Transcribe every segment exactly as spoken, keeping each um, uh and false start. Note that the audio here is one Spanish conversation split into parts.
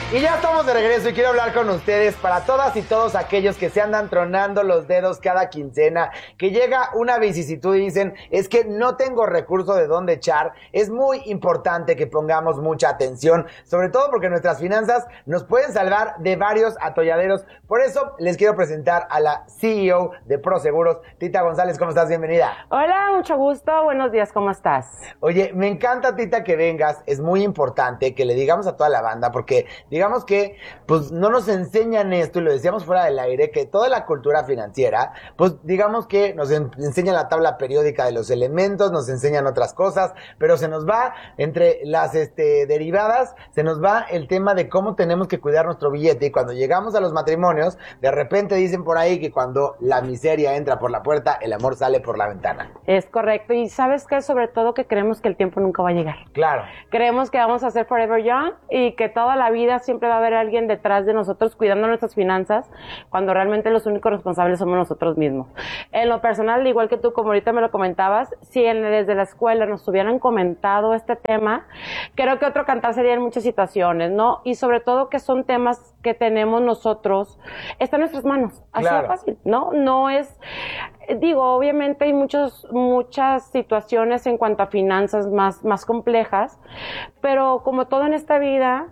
Y ya estamos de regreso y quiero hablar con ustedes para todas y todos aquellos que se andan tronando los dedos cada quincena, que llega una vicisitud y dicen, es que no tengo recurso de dónde echar. Es muy importante que pongamos mucha atención, sobre todo porque nuestras finanzas nos pueden salvar de varios atolladeros. Por eso les quiero presentar a la C E O de Proseguros, Tita González. ¿Cómo estás? Bienvenida. Hola, mucho gusto. Buenos días, ¿cómo estás? Oye, me encanta, Tita, que vengas. Es muy importante que le digamos a toda la banda, porque digamos que pues no nos enseñan esto, y lo decíamos fuera del aire, que toda la cultura financiera, pues digamos que nos en, enseñan la tabla periódica de los elementos, nos enseñan otras cosas, pero se nos va entre las este, derivadas, se nos va el tema de cómo tenemos que cuidar nuestro billete, y cuando llegamos a los matrimonios, de repente dicen por ahí que cuando la miseria entra por la puerta, el amor sale por la ventana. Es correcto, y ¿sabes qué? Sobre todo que creemos que el tiempo nunca va a llegar. Claro. Creemos que vamos a ser forever young y que toda la vida siempre va a haber alguien detrás de nosotros cuidando nuestras finanzas, cuando realmente los únicos responsables somos nosotros mismos. En lo personal, igual que tú, como ahorita me lo comentabas, si en, desde la escuela nos hubieran comentado este tema, creo que otro cantar sería en muchas situaciones, ¿no? Y sobre todo que son temas que tenemos nosotros, está en nuestras manos, así claro. de fácil, ¿no? No es, digo, obviamente hay muchos, muchas situaciones en cuanto a finanzas más, más complejas, pero como todo en esta vida,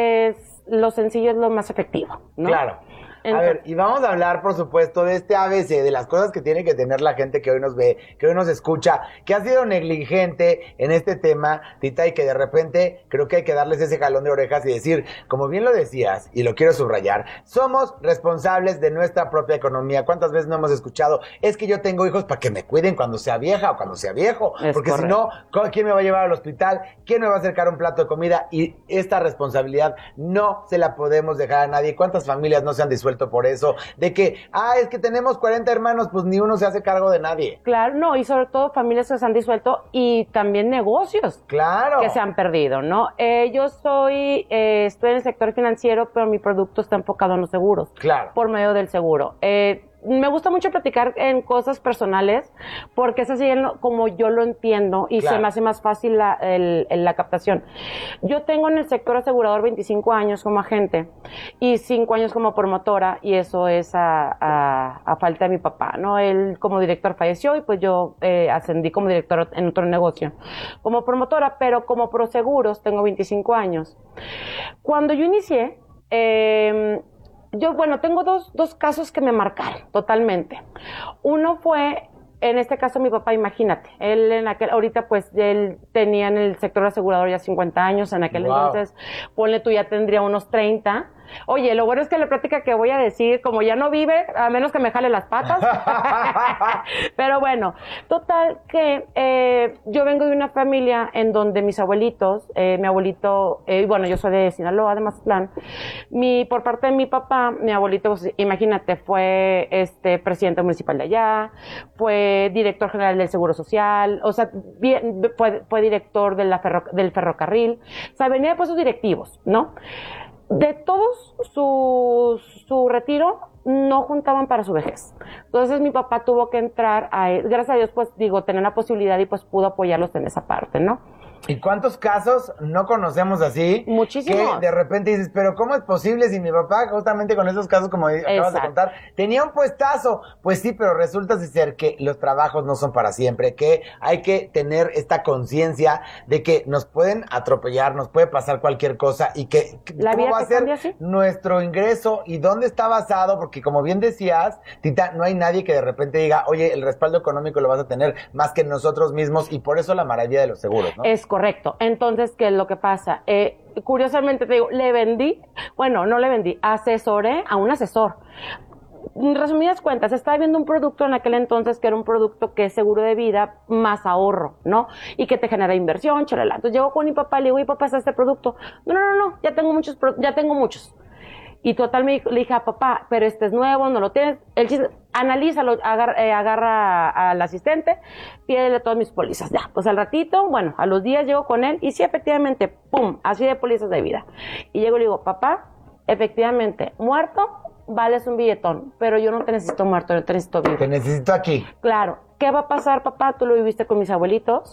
es lo sencillo es lo más efectivo, ¿no? Claro. Entonces, a ver, y vamos a hablar, por supuesto, de este A B C, de las cosas que tiene que tener la gente que hoy nos ve, que hoy nos escucha, que ha sido negligente en este tema, Tita, y que de repente creo que hay que darles ese jalón de orejas y decir, como bien lo decías, y lo quiero subrayar, somos responsables de nuestra propia economía. ¿Cuántas veces no hemos escuchado? Es que yo tengo hijos para que me cuiden cuando sea vieja o cuando sea viejo, es porque correcto. Si no, ¿quién me va a llevar al hospital? ¿Quién me va a acercar un plato de comida? Y esta responsabilidad no se la podemos dejar a nadie. ¿Cuántas familias no se han disuelto por eso? De que, ah, es que tenemos cuarenta hermanos, pues ni uno se hace cargo de nadie. Claro, no, y sobre todo familias que se han disuelto y también negocios. Claro. Que se han perdido, ¿no? Eh, yo soy, eh, estoy en el sector financiero, pero mi producto está enfocado en los seguros. Claro. Por medio del seguro. Eh, me gusta mucho platicar en cosas personales porque es así como yo lo entiendo y claro. Se me hace más fácil la, el, el, la captación. Yo tengo en el sector asegurador veinticinco años como agente y cinco años como promotora, y eso es a, a, a falta de mi papá, ¿no? Él como director falleció y pues yo eh, ascendí como director en otro negocio como promotora, pero como proseguros tengo veinticinco años. Cuando yo inicié, eh, Yo, bueno, tengo dos, dos casos que me marcaron totalmente. Uno fue, en este caso, mi papá, imagínate. Él en aquel, ahorita pues, él tenía en el sector asegurador ya cincuenta años, en aquel wow. Entonces, ponle tú, ya tendría unos treinta. Oye, lo bueno es que la plática que voy a decir, como ya no vive, a menos que me jale las patas. Pero bueno, total que eh, yo vengo de una familia en donde mis abuelitos, eh, mi abuelito, eh, bueno, yo soy de Sinaloa, de Mazatlán, mi, por parte de mi papá, mi abuelito, pues, imagínate, fue este presidente municipal de allá, fue director general del Seguro Social, o sea, bien, fue, fue director de la ferro, del ferrocarril, o sea, venía de puestos directivos, ¿no? De todos su, su retiro, no juntaban para su vejez. Entonces mi papá tuvo que entrar a él. Gracias a Dios, pues digo, tener la posibilidad y pues pudo apoyarlos en esa parte, ¿no? ¿Y cuántos casos no conocemos así? Muchísimos. Que de repente dices, pero ¿cómo es posible si mi papá, justamente con esos casos, como acabas Exacto. de contar, tenía un puestazo? Pues sí, pero resulta ser que los trabajos no son para siempre, que hay que tener esta conciencia de que nos pueden atropellar, nos puede pasar cualquier cosa, y que La cómo vida va a ser cambia, ¿sí? Nuestro ingreso y dónde está basado, porque como bien decías, Tita, no hay nadie que de repente diga, oye, el respaldo económico lo vas a tener más que nosotros mismos, y por eso la maravilla de los seguros, ¿no? Es correcto. Entonces, ¿qué es lo que pasa? Eh, curiosamente te digo, le vendí, bueno, no le vendí, asesoré a un asesor. En resumidas cuentas, estaba viendo un producto en aquel entonces que era un producto que es seguro de vida más ahorro, ¿no? Y que te genera inversión, chalala. Entonces llego con mi papá y le digo, ¿y papá, está este producto? No, no, no, no, ya tengo muchos, ya tengo muchos. Y total me dijo, le dije a papá, pero este es nuevo, no lo tienes. El chiste, analízalo, agarra, eh, agarra al asistente, pídele todas mis pólizas. Ya, pues al ratito, bueno, a los días llego con él y sí, efectivamente, pum, así de pólizas de vida. Y llego y le digo, papá, efectivamente, muerto, vales un billetón, pero yo no te necesito muerto, yo te necesito vivo. Te necesito aquí. Claro. ¿Qué va a pasar, papá? Tú lo viviste con mis abuelitos.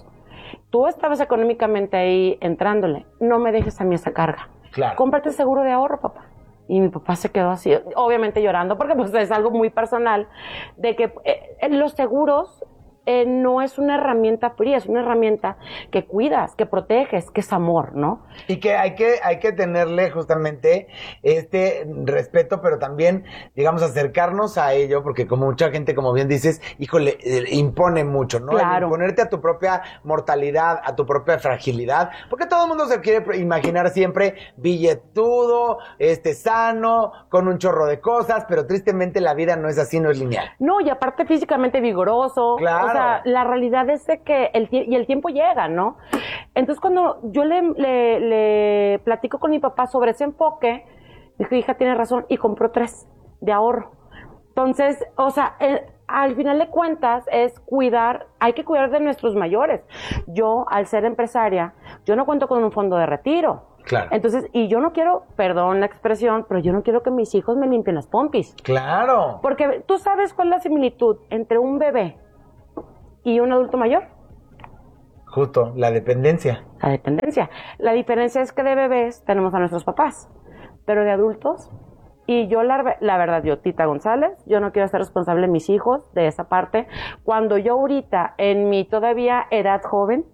Tú estabas económicamente ahí entrándole, no me dejes a mí esa carga. Claro. Cómprate seguro de ahorro, papá. Y mi papá se quedó así, obviamente llorando, porque pues es algo muy personal, de que eh, los seguros eh, no es una herramienta fría, es una herramienta que cuidas, que proteges, que es amor, ¿no? Y que hay que hay que tenerle justamente este respeto, pero también, digamos, acercarnos a ello, porque como mucha gente, como bien dices, híjole, eh, impone mucho, ¿no? Claro. El imponerte a tu propia mortalidad, a tu propia fragilidad, porque todo el mundo se quiere imaginar siempre billetudo, este, sano, con un chorro de cosas, pero tristemente la vida no es así, no es lineal. No, y aparte físicamente vigoroso. Claro. O sea, la realidad es de que el, y el tiempo llega, ¿no? Entonces, cuando yo le, le, le platico con mi papá sobre ese enfoque, dije, hija, tiene razón, y compró tres de ahorro. Entonces, o sea, el, al final de cuentas es cuidar, hay que cuidar de nuestros mayores. Yo, al ser empresaria, yo no cuento con un fondo de retiro. Claro. Entonces, y yo no quiero, perdón la expresión, pero yo no quiero que mis hijos me limpien las pompis. Claro. Porque tú sabes cuál es la similitud entre un bebé y un adulto mayor. Justo, la dependencia. La dependencia. La diferencia es que de bebés tenemos a nuestros papás, pero de adultos, y yo la, la verdad, yo, Tita González, yo no quiero ser responsable de mis hijos, de esa parte. Cuando yo ahorita, en mi todavía edad joven,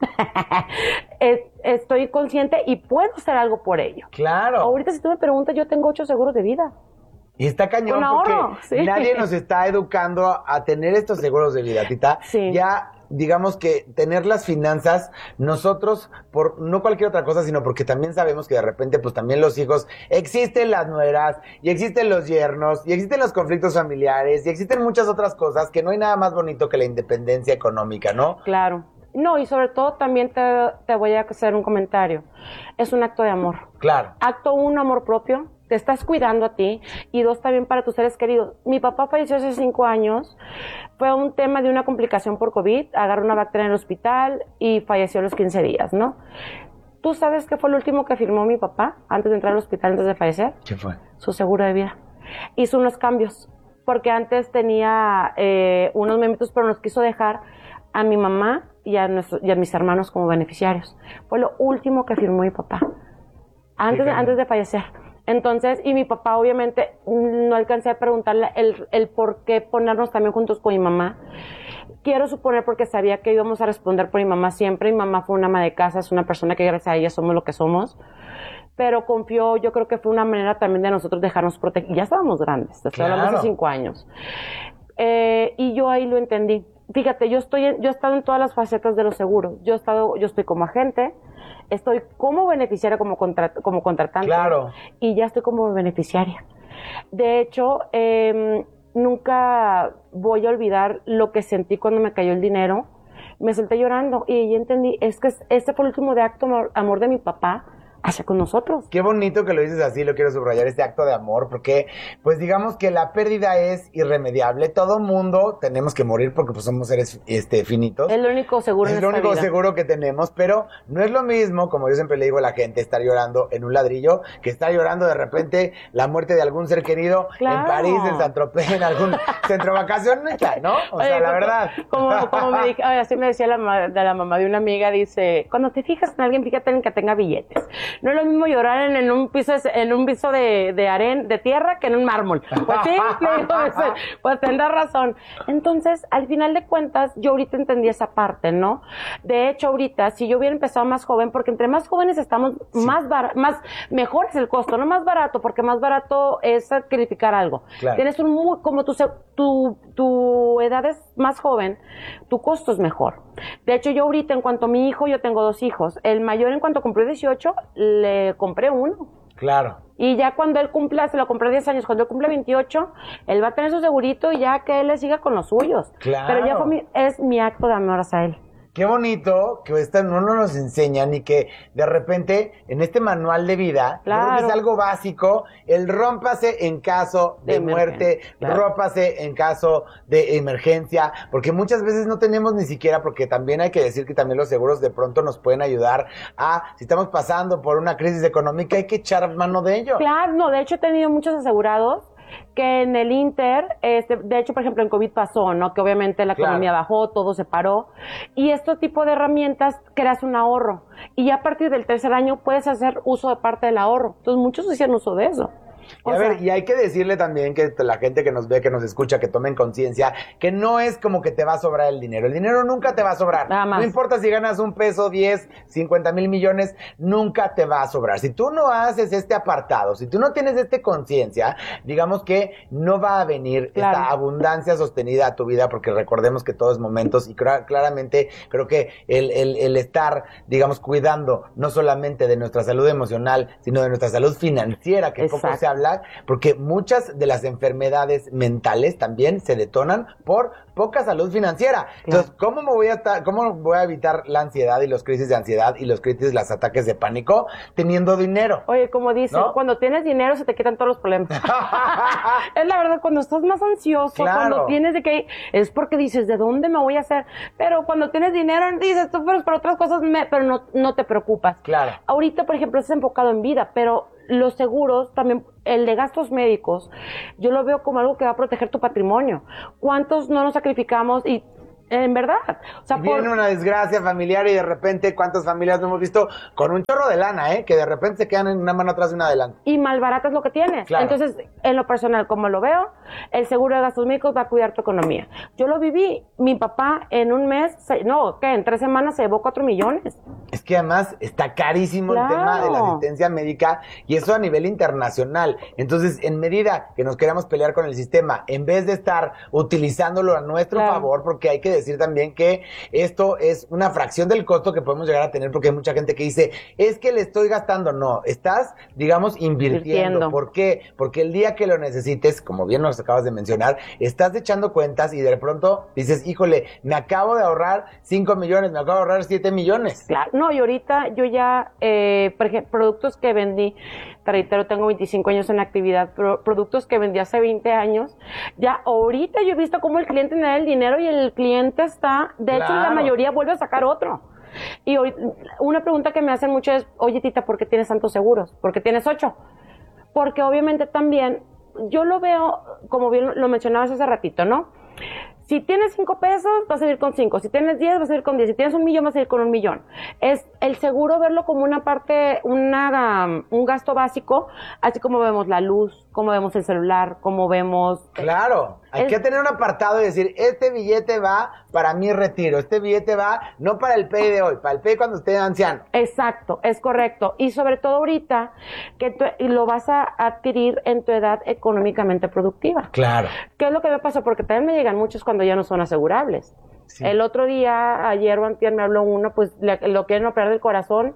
estoy consciente y puedo hacer algo por ello. Claro. Ahorita, si tú me preguntas, yo tengo ocho seguros de vida. Y está cañón Con porque ahorro, sí. Nadie nos está educando a, a tener estos seguros de vida, Tita. Sí. Ya, digamos que tener las finanzas, nosotros, por no cualquier otra cosa, sino porque también sabemos que de repente, pues también los hijos, existen las nueras, y existen los yernos, y existen los conflictos familiares, y existen muchas otras cosas que no hay nada más bonito que la independencia económica, ¿no? Claro. No, y sobre todo también te, te voy a hacer un comentario. Es un acto de amor. Claro. Acto uno, amor propio. Te estás cuidando a ti. Y dos, también para tus seres queridos. Mi papá falleció hace cinco años. Fue un tema de una complicación por COVID. Agarró una bacteria en el hospital y falleció a los quince días, ¿no? ¿Tú sabes qué fue lo último que firmó mi papá antes de entrar al hospital, antes de fallecer? ¿Qué fue? Su seguro de vida. Hizo unos cambios. Porque antes tenía eh, unos memitos, pero nos quiso dejar a mi mamá y a, nuestro, y a mis hermanos como beneficiarios. Fue lo último que firmó mi papá. Antes, de, antes de fallecer. Entonces, y mi papá obviamente no alcancé a preguntarle el, el por qué ponernos también juntos con mi mamá. Quiero suponer porque sabía que íbamos a responder por mi mamá siempre. Mi mamá fue una ama de casa, es una persona que gracias a ella somos lo que somos. Pero confió, yo creo que fue una manera también de nosotros dejarnos proteger. Ya estábamos grandes, te estoy Claro. hablando hace cinco años. Eh, y yo ahí lo entendí. Fíjate, yo estoy, en, yo he estado en todas las facetas de los seguros. Yo he estado, yo estoy como agente, estoy como beneficiaria, como, contra, como contratante. Claro. Y ya estoy como beneficiaria. De hecho, eh, nunca voy a olvidar lo que sentí cuando me cayó el dinero. Me senté llorando y ya entendí, es que este fue el último de acto amor, amor de mi papá hacia con nosotros. Qué bonito que lo dices así, lo quiero subrayar, este acto de amor, porque pues digamos que la pérdida es irremediable. Todo mundo tenemos que morir porque pues somos seres este, finitos. Es lo único seguro en Es lo esta único vida. seguro que tenemos, pero no es lo mismo, como yo siempre le digo a la gente, estar llorando en un ladrillo, que estar llorando de repente la muerte de algún ser querido Claro. en París, en Saint-Tropez, en algún centro vacacionista, ¿no? O Oye, sea, la como- verdad. Como, como me dije, ay, así me decía la, ma- de la mamá de una amiga, dice, cuando te fijas en alguien, fíjate en que tenga billetes. No es lo mismo llorar en, en un piso en un piso de, de arena, de tierra, que en un mármol. Pues sí, le digo, pues, pues tendrás razón. Entonces, al final de cuentas, yo ahorita entendí esa parte, ¿no? De hecho, ahorita, si yo hubiera empezado más joven, porque entre más jóvenes estamos, Sí. más bar, más, mejor es el costo, no más barato, porque más barato es sacrificar algo. Claro. Tienes un muy, como tu, se- tu, tu edad es más joven, tu costo es mejor. De hecho, yo ahorita, en cuanto a mi hijo, yo tengo dos hijos. El mayor, en cuanto cumplió dieciocho, le compré uno. Claro. Y ya cuando él cumpla, se lo compré diez años, cuando él cumple veintiocho, él va a tener su segurito y ya que él le siga con los suyos. Claro. Pero ya fue mi, es mi acto de amor hacia él. Qué bonito que esta no no nos enseñan y que de repente en este manual de vida, yo creo que Claro. es algo básico, el rómpase en caso de, De muerte, emergencia, claro. rómpase en caso de emergencia, porque muchas veces no tenemos ni siquiera, porque también hay que decir que también los seguros de pronto nos pueden ayudar a, si estamos pasando por una crisis económica, hay que echar mano de ello. Claro, no, de hecho he tenido muchos asegurados que en el Inter, este, de hecho, por ejemplo, en COVID pasó, ¿no? Que obviamente la Claro. economía bajó, todo se paró. Y este tipo de herramientas creas un ahorro. Y ya a partir del tercer año puedes hacer uso de parte del ahorro. Entonces, muchos hacían uso de eso. Y O a sea, ver, y hay que decirle también que la gente que nos ve, que nos escucha, que tomen conciencia, que no es como que te va a sobrar el dinero. El dinero nunca te va a sobrar. Nada más. No importa si ganas un peso, diez, cincuenta mil millones, nunca te va a sobrar. Si tú no haces este apartado, si tú no tienes este conciencia, digamos que no va a venir Claro. esta abundancia sostenida a tu vida, porque recordemos que todo es momentos y cra- claramente creo que el, el, el estar, digamos, cuidando no solamente de nuestra salud emocional, sino de nuestra salud financiera, que poco Exacto. se hablar, porque muchas de las enfermedades mentales también se detonan por poca salud financiera. Entonces, ¿cómo me voy a estar, cómo voy a evitar la ansiedad y los crisis de ansiedad y los crisis, los ataques de pánico teniendo dinero? Oye, como dicen, ¿No? cuando tienes dinero se te quitan todos los problemas. Es la verdad, cuando estás más ansioso, Claro. cuando tienes de que, es porque dices, ¿de dónde me voy a hacer? Pero cuando tienes dinero, dices, tú, pero para otras cosas, me, pero no, no te preocupas. Claro. Ahorita, por ejemplo, estás enfocado en vida, pero los seguros también, el de gastos médicos, yo lo veo como algo que va a proteger tu patrimonio. ¿Cuántos no nos sacrificamos? Y en verdad, o sea, Y viene por- una desgracia familiar y de repente, ¿cuántas familias no hemos visto con un chorro de lana, eh? Que de repente se quedan en una mano atrás y una adelante. y malbaratas lo que tienes. Claro. Entonces, en lo personal, como lo veo, el seguro de gastos médicos va a cuidar tu economía. Yo lo viví. Mi papá en un mes, se- no, ¿qué? En tres semanas se llevó cuatro millones. Es que además está carísimo Claro. el tema de la asistencia médica y eso a nivel internacional. Entonces, en medida que nos queramos pelear con el sistema, en vez de estar utilizándolo a nuestro Claro. favor, porque hay que decir también que esto es una fracción del costo que podemos llegar a tener, porque hay mucha gente que dice, es que le estoy gastando. No, estás, digamos, invirtiendo. Invirtiendo. ¿Por qué? Porque el día que lo necesites, como bien nos acabas de mencionar, estás echando cuentas y de pronto dices, híjole, me acabo de ahorrar cinco millones, me acabo de ahorrar siete millones. Claro, no, y ahorita yo ya, eh, por ejemplo, productos que vendí, te reitero, tengo veinticinco años en actividad, pero productos que vendí hace veinte años, ya ahorita yo he visto cómo el cliente me da el dinero y el cliente está, de hecho, la Claro. mayoría vuelve a sacar otro. Y hoy, una pregunta que me hacen mucho es, oye, Tita, ¿por qué tienes tantos seguros? ¿Por qué tienes ocho? Porque obviamente también, yo lo veo, como bien lo mencionabas hace ratito, ¿no? Si tienes cinco pesos, vas a ir con cinco. Si tienes diez, vas a ir con diez. Si tienes un millón, vas a ir con un millón. Es el seguro verlo como una parte, una, um, un gasto básico, así como vemos la luz, como vemos el celular, como vemos... Claro, hay Es- que tener un apartado y decir, este billete va para mi retiro, este billete va no para el pay de hoy, para el pay cuando esté anciano. Exacto, es correcto. Y sobre todo ahorita, que tú- y lo vas a adquirir en tu edad económicamente productiva. Claro. ¿Qué es lo que me pasa? Porque también me llegan muchos cuando ya no son asegurables. Sí. El otro día, ayer o antier, me habló uno, pues le- lo quieren operar del corazón,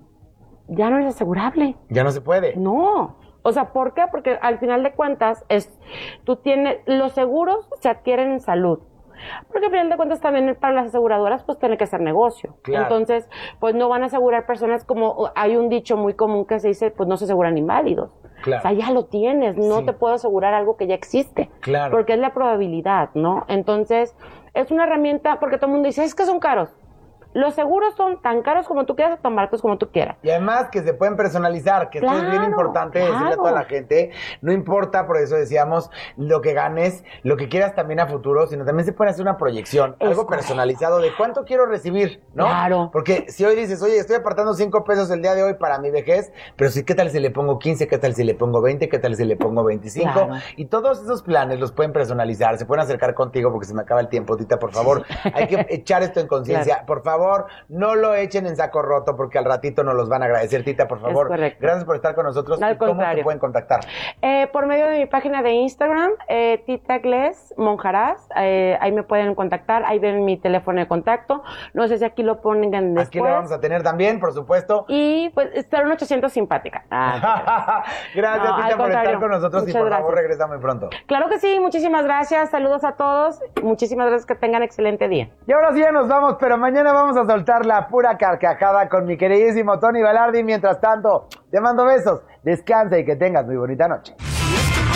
ya no es asegurable. Ya no se puede. No. O sea, ¿por qué? Porque al final de cuentas, es, tú tienes, los seguros se adquieren en salud. Porque al final de cuentas también para las aseguradoras pues tiene que ser negocio. Claro. Entonces, pues no van a asegurar personas como, hay un dicho muy común que se dice, pues no se aseguran inválidos. Claro. O sea, ya lo tienes, no Sí. te puedo asegurar algo que ya existe. Claro. Porque es la probabilidad, ¿no? Entonces, es una herramienta, porque todo el mundo dice, es que son caros. Los seguros son tan caros como tú quieras o tan baratos como tú quieras. Y además que se pueden personalizar, que esto es bien Claro, importante decirle a claro. toda la gente. No importa, por eso decíamos, lo que ganes, lo que quieras también a futuro, sino también se puede hacer una proyección, Es algo correcto. personalizado de cuánto quiero recibir, ¿no? Claro. Porque si hoy dices, oye, estoy apartando cinco pesos el día de hoy para mi vejez, pero sí, ¿qué tal si le pongo quince? ¿Qué tal si le pongo veinte? ¿Qué tal si le pongo veinticinco? Claro. Y todos esos planes los pueden personalizar, se pueden acercar contigo porque se me acaba el tiempo, Tita, por favor. Hay que echar esto en conciencia. Claro. Por favor, no lo echen en saco roto porque al ratito nos los van a agradecer, Tita, por favor. correcto. Gracias por estar con nosotros. Al ¿Y cómo te contrario. pueden contactar? Eh, por medio de mi página de Instagram, eh, Tita Gles Monjaraz, eh, ahí me pueden contactar, ahí ven mi teléfono de contacto, no sé si aquí lo ponen después. Aquí lo vamos a tener también, por supuesto. Y pues estar un ochocientos simpática. Ah, Gracias, No, Tita, al por estar contrario. con nosotros y Muchas por favor gracias. regresa muy pronto. claro que sí, muchísimas gracias, saludos a todos, muchísimas gracias, que tengan excelente día. Y ahora sí ya nos vamos, pero mañana vamos a soltar la pura carcajada con mi queridísimo Tony Velardi. Mientras tanto, te mando besos, descansa y que tengas muy bonita noche.